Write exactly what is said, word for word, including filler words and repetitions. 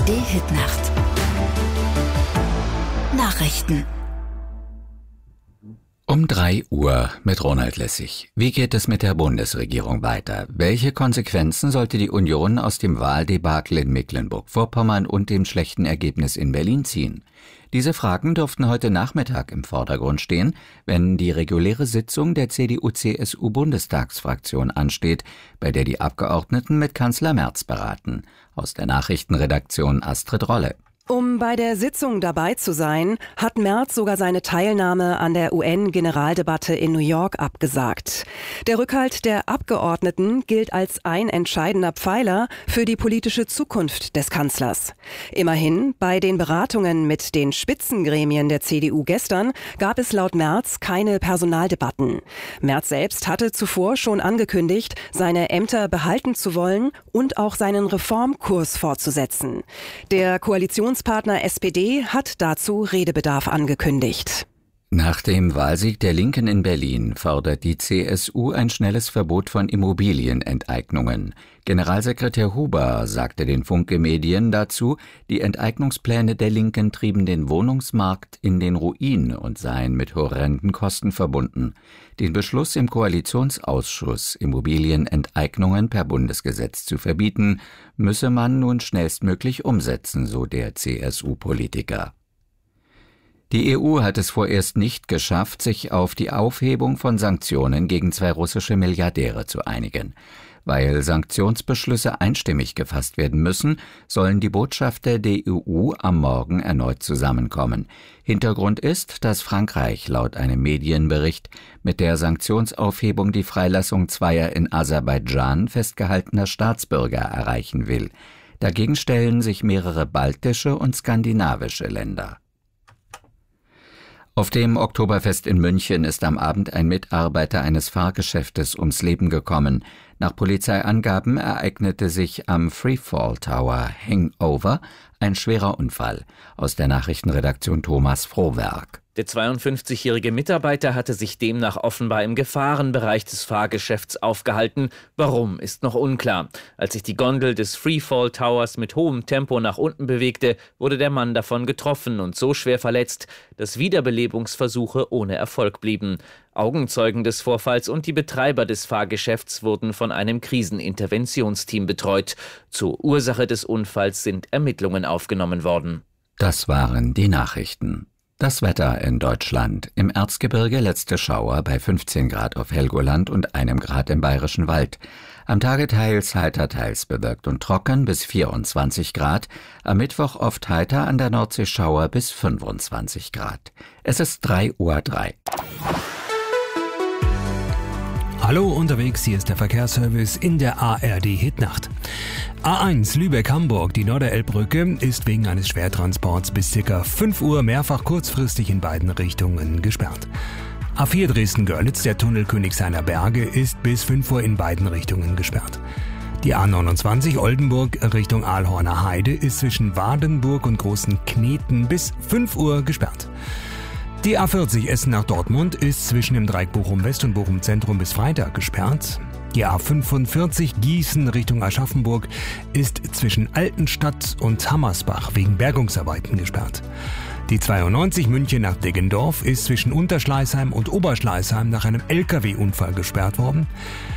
D-Hit-Nacht. Nachrichten. Um drei Uhr mit Ronald Lessig. Wie geht es mit der Bundesregierung weiter? Welche Konsequenzen sollte die Union aus dem Wahldebakel in Mecklenburg-Vorpommern und dem schlechten Ergebnis in Berlin ziehen? Diese Fragen dürften heute Nachmittag im Vordergrund stehen, wenn die reguläre Sitzung der C D U C S U-Bundestagsfraktion ansteht, bei der die Abgeordneten mit Kanzler Merz beraten. Aus der Nachrichtenredaktion Astrid Rolle. Um bei der Sitzung dabei zu sein, hat Merz sogar seine Teilnahme an der U N-Generaldebatte in New York abgesagt. Der Rückhalt der Abgeordneten gilt als ein entscheidender Pfeiler für die politische Zukunft des Kanzlers. Immerhin, bei den Beratungen mit den Spitzengremien der C D U gestern gab es laut Merz keine Personaldebatten. Merz selbst hatte zuvor schon angekündigt, seine Ämter behalten zu wollen und auch seinen Reformkurs fortzusetzen. Der Koalitions Partner S P D hat dazu Redebedarf angekündigt. Nach dem Wahlsieg der Linken in Berlin fordert die C S U ein schnelles Verbot von Immobilienenteignungen. Generalsekretär Huber sagte den Funke-Medien dazu, die Enteignungspläne der Linken trieben den Wohnungsmarkt in den Ruin und seien mit horrenden Kosten verbunden. Den Beschluss im Koalitionsausschuss, Immobilienenteignungen per Bundesgesetz zu verbieten, müsse man nun schnellstmöglich umsetzen, so der C S U-Politiker. Die E U hat es vorerst nicht geschafft, sich auf die Aufhebung von Sanktionen gegen zwei russische Milliardäre zu einigen. Weil Sanktionsbeschlüsse einstimmig gefasst werden müssen, sollen die Botschafter der E U am Morgen erneut zusammenkommen. Hintergrund ist, dass Frankreich laut einem Medienbericht mit der Sanktionsaufhebung die Freilassung zweier in Aserbaidschan festgehaltener Staatsbürger erreichen will. Dagegen stellen sich mehrere baltische und skandinavische Länder. Auf dem Oktoberfest in München ist am Abend ein Mitarbeiter eines Fahrgeschäftes ums Leben gekommen. Nach Polizeiangaben ereignete sich am Freefall Tower Hangover ein schwerer Unfall. Aus der Nachrichtenredaktion Thomas Frohwerk. Der zweiundfünfzigjährige Mitarbeiter hatte sich demnach offenbar im Gefahrenbereich des Fahrgeschäfts aufgehalten. Warum, ist noch unklar. Als sich die Gondel des Freefall Towers mit hohem Tempo nach unten bewegte, wurde der Mann davon getroffen und so schwer verletzt, dass Wiederbelebungsversuche ohne Erfolg blieben. Augenzeugen des Vorfalls und die Betreiber des Fahrgeschäfts wurden von einem Kriseninterventionsteam betreut. Zur Ursache des Unfalls sind Ermittlungen aufgenommen worden. Das waren die Nachrichten. Das Wetter in Deutschland. Im Erzgebirge letzte Schauer bei fünfzehn Grad auf Helgoland und einem Grad im Bayerischen Wald. Am Tage teils heiter, teils bewölkt und trocken bis vierundzwanzig Grad. Am Mittwoch oft heiter, an der Nordsee Schauer bis fünfundzwanzig Grad. Es ist drei Uhr drei. Hallo unterwegs, hier ist der Verkehrsservice in der A R D-Hitnacht. A eins Lübeck-Hamburg, die Norderelbbrücke, ist wegen eines Schwertransports bis ca. fünf Uhr mehrfach kurzfristig in beiden Richtungen gesperrt. A vier Dresden-Görlitz, der Tunnel Königshainer Berge, ist bis fünf Uhr in beiden Richtungen gesperrt. Die A neunundzwanzig Oldenburg Richtung Aalhorner Heide ist zwischen Wadenburg und Großen Kneten bis fünf Uhr gesperrt. Die A vierzig Essen nach Dortmund ist zwischen dem Dreieck Bochum West und Bochum Zentrum bis Freitag gesperrt. Die A fünfundvierzig Gießen Richtung Aschaffenburg ist zwischen Altenstadt und Hammersbach wegen Bergungsarbeiten gesperrt. Die zweiundneunzig München nach Deggendorf ist zwischen Unterschleißheim und Oberschleißheim nach einem L K W-Unfall gesperrt worden.